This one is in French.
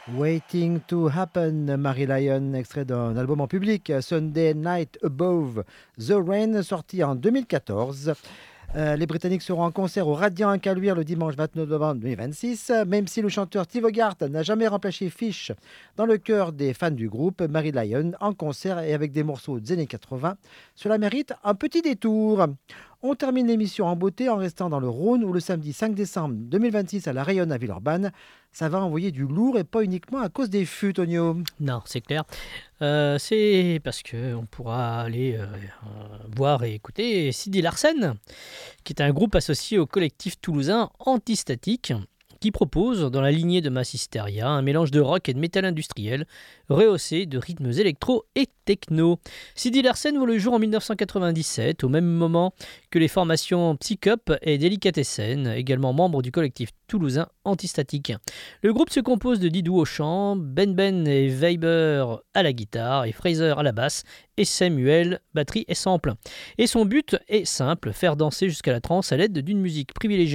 Waiting to Happen, Mary Lyon, extrait d'un album en public, Sunday Night Above the Rain, sorti en 2014. Les Britanniques seront en concert au Radiant à Caluire le dimanche 29 novembre 2026. Même si le chanteur Steve Hogarth n'a jamais remplacé Fish dans le cœur des fans du groupe, Mary Lyon en concert et avec des morceaux des années 80, cela mérite un petit détour. On termine l'émission en beauté en restant dans le Rhône où le samedi 5 décembre 2026 à La Rayonne à Villeurbanne, ça va envoyer du lourd et pas uniquement à cause des fûts, Tonio. Non, c'est clair. C'est parce qu'on pourra aller voir et écouter Sidi Larsen, qui est un groupe associé au collectif toulousain Antistatique, qui propose, dans la lignée de Massisteria, un mélange de rock et de métal industriel, rehaussé de rythmes électro et techno. Sidi Larsen voit le jour en 1997, au même moment que les formations Psycup et Delicatessen, également membres du collectif toulousain Antistatique. Le groupe se compose de Didou au chant, Ben et Weber à la guitare, et Fraser à la basse, et Samuel, batterie et sample. Et son but est simple, faire danser jusqu'à la transe à l'aide d'une musique privilégiée